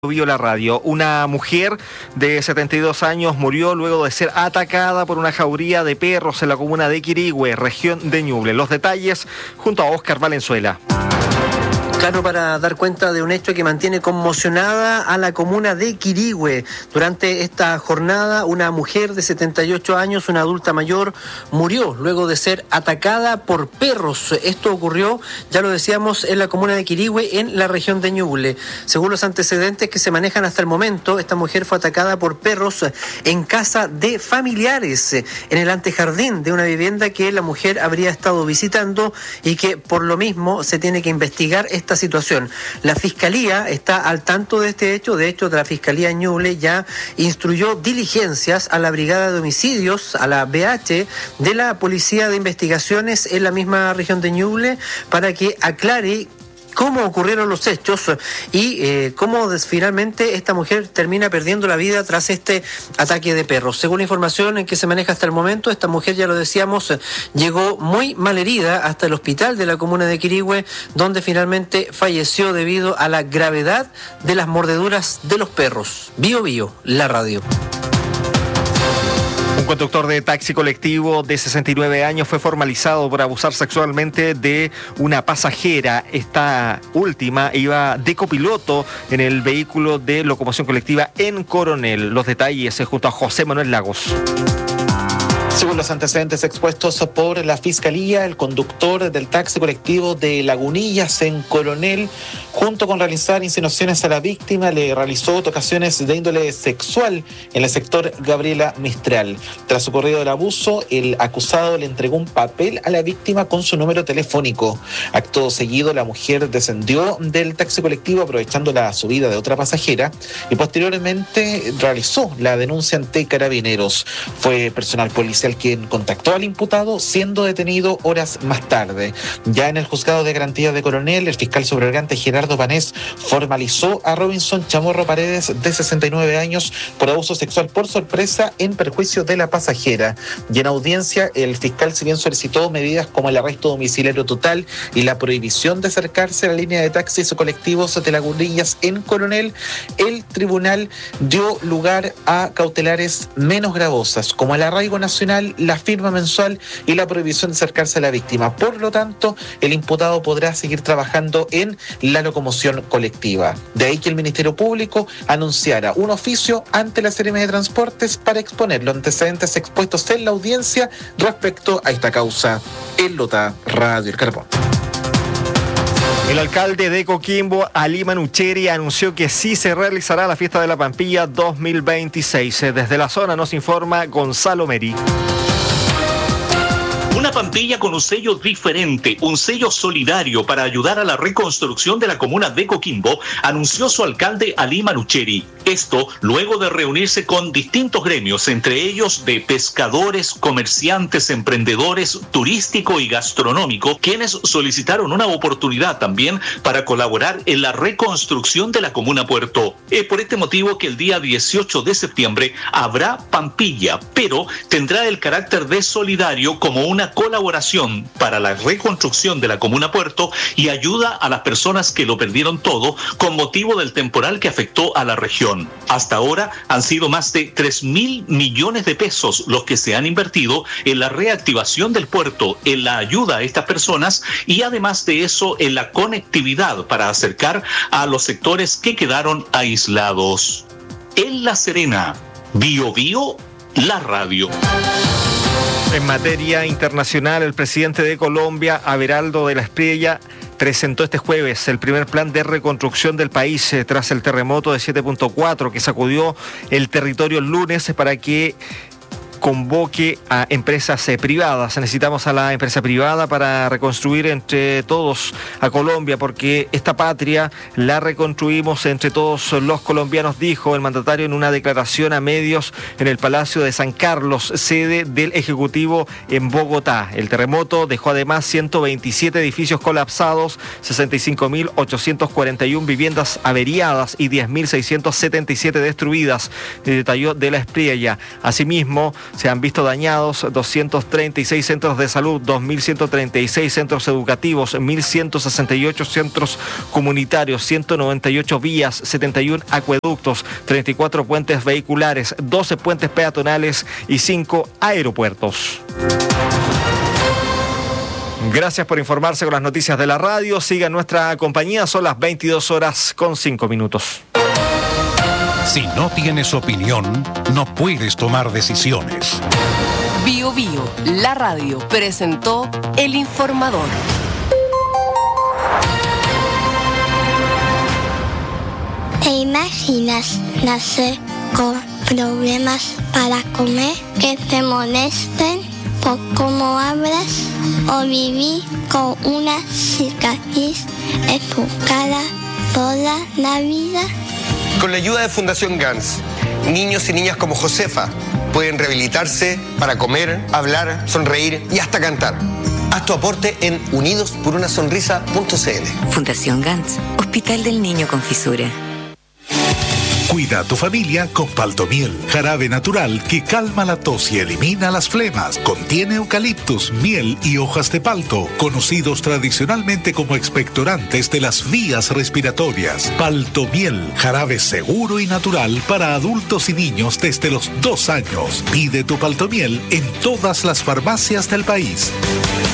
Vio la radio. Una mujer de 72 años murió luego de ser atacada por una jauría de perros en la comuna de Quirihue, región de Ñuble. Los detalles junto a Óscar Valenzuela. Claro, para dar cuenta de un hecho que mantiene conmocionada a la comuna de Quirihue. Durante esta jornada, una mujer de 78 años, una adulta mayor, murió luego de ser atacada por perros. Esto ocurrió, ya lo decíamos, en la comuna de Quirihue, en la región de Ñuble. Según los antecedentes que se manejan hasta el momento, esta mujer fue atacada por perros en casa de familiares, en el antejardín de una vivienda que la mujer habría estado visitando y que por lo mismo se tiene que investigar esta situación. La Fiscalía está al tanto de este hecho. De hecho, la Fiscalía en Ñuble ya instruyó diligencias a la Brigada de Homicidios, a la BH, de la Policía de Investigaciones en la misma región de Ñuble, para que aclare cómo ocurrieron los hechos y cómo finalmente esta mujer termina perdiendo la vida tras este ataque de perros. Según la información en que se maneja hasta el momento, esta mujer, ya lo decíamos, llegó muy mal herida hasta el hospital de la comuna de Quirihue, donde finalmente falleció debido a la gravedad de las mordeduras de los perros. Bio Bio, la radio. Un conductor de taxi colectivo de 69 años fue formalizado por abusar sexualmente de una pasajera. Esta última iba de copiloto en el vehículo de locomoción colectiva en Coronel. Los detalles junto a José Manuel Lagos. Según los antecedentes expuestos por la Fiscalía, el conductor del taxi colectivo de Lagunillas en Coronel, junto con realizar insinuaciones a la víctima, le realizó tocaciones de índole sexual en el sector Gabriela Mistral. Tras ocurrido el abuso, el acusado le entregó un papel a la víctima con su número telefónico. Acto seguido, la mujer descendió del taxi colectivo aprovechando la subida de otra pasajera y posteriormente realizó la denuncia ante Carabineros. Fue personal policial quien contactó al imputado, siendo detenido horas más tarde. Ya en el juzgado de garantía de Coronel, el fiscal subrogante Gerardo Panés formalizó a Robinson Chamorro Paredes, de 69 años, por abuso sexual por sorpresa en perjuicio de la pasajera. Y en audiencia, el fiscal, si bien solicitó medidas como el arresto domiciliario total y la prohibición de acercarse a la línea de taxis o colectivos de Lagunillas en Coronel, el tribunal dio lugar a cautelares menos gravosas, como el arraigo nacional, la firma mensual y la prohibición de acercarse a la víctima. Por lo tanto, el imputado podrá seguir trabajando en la locomoción colectiva. De ahí que el Ministerio Público anunciara un oficio ante la Seremi de Transportes para exponer los antecedentes expuestos en la audiencia respecto a esta causa. En Lota Radio El Carbón. El alcalde de Coquimbo, Ali Manucheri, anunció que sí se realizará la fiesta de la Pampilla 2026. Desde la zona nos informa Gonzalo Meri. Una Pampilla con un sello diferente, un sello solidario para ayudar a la reconstrucción de la comuna de Coquimbo, anunció su alcalde Ali Manucheri. Esto luego de reunirse con distintos gremios, entre ellos de pescadores, comerciantes, emprendedores, turístico y gastronómico, quienes solicitaron una oportunidad también para colaborar en la reconstrucción de la comuna Puerto. Es por este motivo que el día 18 de septiembre habrá Pampilla, pero tendrá el carácter de solidario como una colaboración para la reconstrucción de la comuna Puerto y ayuda a las personas que lo perdieron todo con motivo del temporal que afectó a la región. Hasta ahora han sido más de 3.000 millones de pesos los que se han invertido en la reactivación del puerto, en la ayuda a estas personas y además de eso en la conectividad para acercar a los sectores que quedaron aislados. En La Serena, Bio Bio, la radio. En materia internacional, el presidente de Colombia, Averaldo de la Espriella, presentó este jueves el primer plan de reconstrucción del país tras el terremoto de 7.4 que sacudió el territorio el lunes para que convoque a empresas privadas. Necesitamos a la empresa privada para reconstruir entre todos a Colombia, porque esta patria la reconstruimos entre todos los colombianos, dijo el mandatario en una declaración a medios en el Palacio de San Carlos, sede del Ejecutivo en Bogotá. El terremoto dejó además 127 edificios colapsados, 65.841 viviendas averiadas y 10.677 destruidas, detalló de la Espriella. Asimismo, se han visto dañados 236 centros de salud, 2.136 centros educativos, 1.168 centros comunitarios, 198 vías, 71 acueductos, 34 puentes vehiculares, 12 puentes peatonales y 5 aeropuertos. Gracias por informarse con las noticias de la radio. Siga nuestra compañía, son las 22:05. Si no tienes opinión, no puedes tomar decisiones. Bio Bio, la radio, presentó El Informador. ¿Te imaginas nacer con problemas para comer, que te molesten por cómo hablas, o vivir con una cicatriz en tu cara toda la vida? Con la ayuda de Fundación GANS, niños y niñas como Josefa pueden rehabilitarse para comer, hablar, sonreír y hasta cantar. Haz tu aporte en unidosporunasonrisa.cl. Fundación GANS, Hospital del Niño con Fisura. Cuida a tu familia con Paltomiel, jarabe natural que calma la tos y elimina las flemas. Contiene eucaliptus, miel y hojas de palto, conocidos tradicionalmente como expectorantes de las vías respiratorias. Paltomiel, jarabe seguro y natural para adultos y niños desde los 2 años. Pide tu Paltomiel en todas las farmacias del país.